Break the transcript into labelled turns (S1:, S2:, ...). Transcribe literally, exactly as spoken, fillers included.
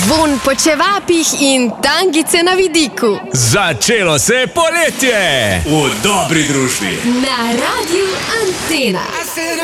S1: Vonj po čevapih in tangice na vidiku.
S2: Začelo se je poletje!
S3: V dobri družbi.
S1: Na Radiu Antena.